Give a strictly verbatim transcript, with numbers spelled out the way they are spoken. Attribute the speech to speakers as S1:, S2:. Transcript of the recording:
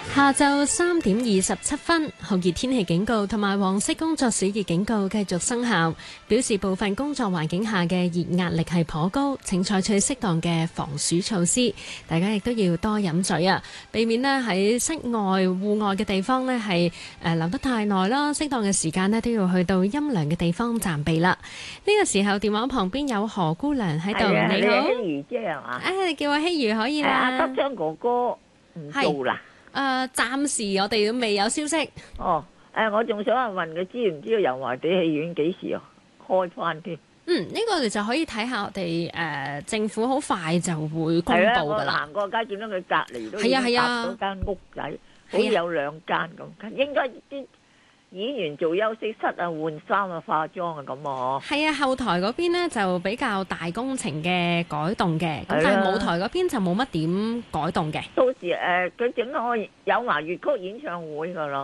S1: 下晝三點二十七分，酷熱天氣警告同埋黃色工作暑熱警告繼續生效，表示部分工作環境下嘅熱壓力係頗高，請採取適當嘅防暑措施。大家亦都要多飲水啊，避免呢喺室外、戶外嘅地方呢係誒留得太耐啦。適當嘅時間呢都要去到陰涼嘅地方暫避啦。呢、這個時候電話旁邊有何姑娘喺度，
S2: 啊、
S1: 你好，
S2: 希如姐係嘛？
S1: 誒、啊，叫我希如可以啦。
S2: 阿急張哥哥唔做啦。
S1: 誒、呃，暫時我哋都未有消息。
S2: 哦，誒、呃，我仲想問佢知唔知道油麻地戲院幾時開翻添？
S1: 嗯，呢、這個我哋就可以睇下我哋誒、呃、政府好快就會公佈㗎啦。
S2: 我行過街見到佢隔離都已
S1: 係啊
S2: 經
S1: 係啊
S2: 搭咗間屋仔，好似有兩間咁，應該啲演員做休息室啊、換衫啊、化妝啊咁啊，
S1: 係啊，後台嗰邊呢就比較大工程嘅改動嘅，咁但係舞台嗰邊就冇乜點改動嘅。
S2: 到時誒佢整個有埋粵曲演唱會㗎啦。